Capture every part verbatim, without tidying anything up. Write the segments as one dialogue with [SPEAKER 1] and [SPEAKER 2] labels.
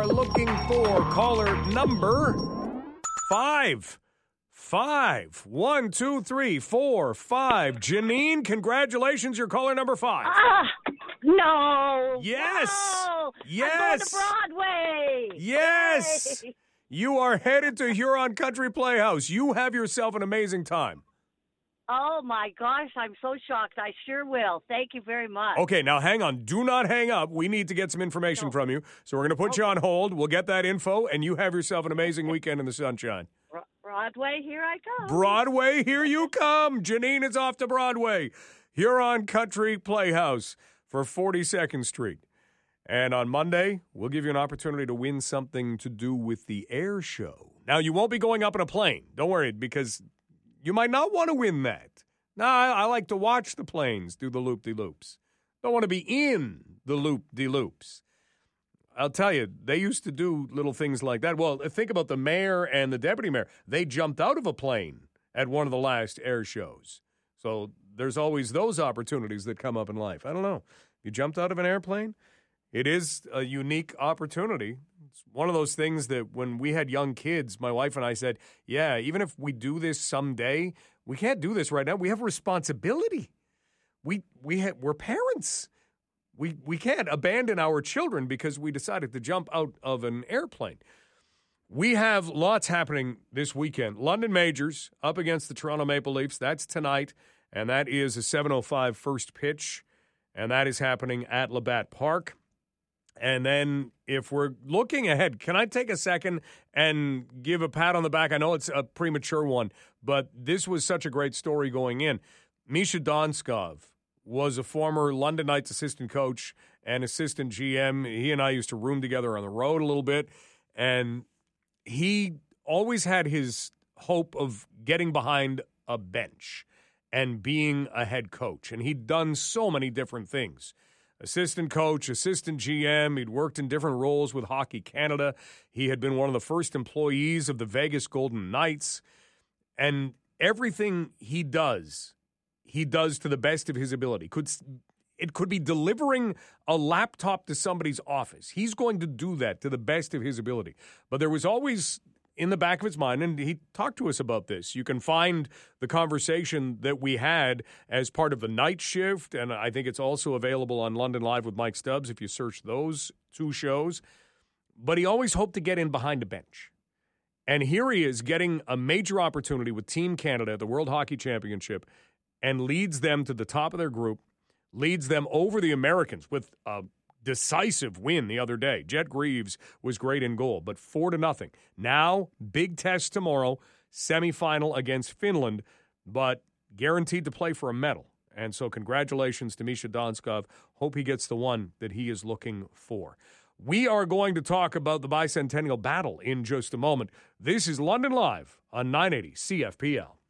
[SPEAKER 1] are looking for caller number five. Five. One, two, three, four, five. Janine, congratulations. You're caller number five.
[SPEAKER 2] Ah, no.
[SPEAKER 1] Yes.
[SPEAKER 2] No.
[SPEAKER 1] Yes.
[SPEAKER 2] I'm going to Broadway.
[SPEAKER 1] Yes.
[SPEAKER 2] Yay.
[SPEAKER 1] You are headed to Huron Country Playhouse. You have yourself an amazing time.
[SPEAKER 2] Oh, my gosh. I'm so shocked. I sure will. Thank you very much.
[SPEAKER 1] Okay, now hang on. Do not hang up. We need to get some information
[SPEAKER 2] No.
[SPEAKER 1] from you. So we're going to put
[SPEAKER 2] Okay.
[SPEAKER 1] you on hold. We'll get that info, and you have yourself an amazing weekend in the sunshine.
[SPEAKER 2] Bro- Broadway, here I come.
[SPEAKER 1] Broadway, here you come. Janine is off to Broadway. Huron Country Playhouse for forty-second Street. And on Monday, we'll give you an opportunity to win something to do with the air show. Now, you won't be going up in a plane. Don't worry, because you might not want to win that. No, I, I like to watch the planes do the loop-de-loops. Don't want to be in the loop-de-loops. I'll tell you, they used to do little things like that. Well, think about the mayor and the deputy mayor. They jumped out of a plane at one of the last air shows. So there's always those opportunities that come up in life. I don't know. You jumped out of an airplane? It is a unique opportunity. It's one of those things that when we had young kids, my wife and I said, yeah, even if we do this someday, we can't do this right now. We have responsibility. We, we ha- we're parents. We we can't abandon our children because we decided to jump out of an airplane. We have lots happening this weekend. London Majors up against the Toronto Maple Leafs. That's tonight, and that is a seven oh five first pitch, and that is happening at Labatt Park. And then if we're looking ahead, can I take a second and give a pat on the back? I know it's a premature one, but this was such a great story going in. Misha Donskov was a former London Knights assistant coach and assistant G M. He and I used to room together on the road a little bit, and he always had his hope of getting behind a bench and being a head coach, and he'd done so many different things. Assistant coach, assistant G M, he'd worked in different roles with Hockey Canada. He had been one of the first employees of the Vegas Golden Knights, and everything he does he does to the best of his ability. Could It could be delivering a laptop to somebody's office. He's going to do that to the best of his ability. But there was always in the back of his mind, and he talked to us about this. You can find the conversation that we had as part of the night shift, and I think it's also available on London Live with Mike Stubbs if you search those two shows. But he always hoped to get in behind a bench. And here he is getting a major opportunity with Team Canada at the World Hockey Championship, and leads them to the top of their group, leads them over the Americans with a decisive win the other day. Jet Greaves was great in goal, but four to nothing. Now, big test tomorrow, semifinal against Finland, but guaranteed to play for a medal. And so congratulations to Misha Donskov. Hope he gets the one that he is looking for. We are going to talk about the bicentennial battle in just a moment. This is London Live on nine eighty C F P L.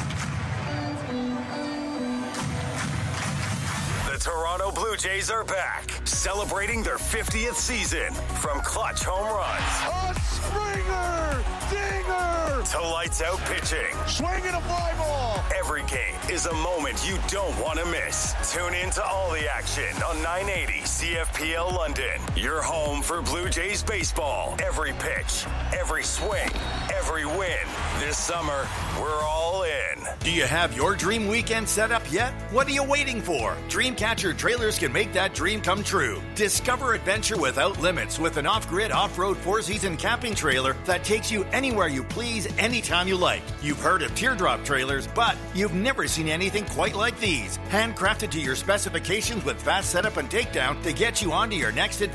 [SPEAKER 3] Toronto Blue Jays are back, celebrating their fiftieth season. From clutch home runs,
[SPEAKER 4] a Springer, dinger,
[SPEAKER 3] to lights out pitching.
[SPEAKER 4] Swinging a fly ball.
[SPEAKER 3] Every game is a moment you don't want to miss. Tune in to all the action on nine eighty C F P L London. Your home for Blue Jays baseball. Every pitch, every swing, every win. This summer, we're all in.
[SPEAKER 5] Do you have your dream weekend set up yet? What are you waiting for? Dreamcatcher Trailers can make that dream come true. Discover adventure without limits with an off-grid, off-road four-season camping trailer that takes you anywhere you please, anytime you like. You've heard of teardrop trailers, but you've never seen anything quite like these. Handcrafted to your specifications with fast setup and takedown to get you onto your next adventure.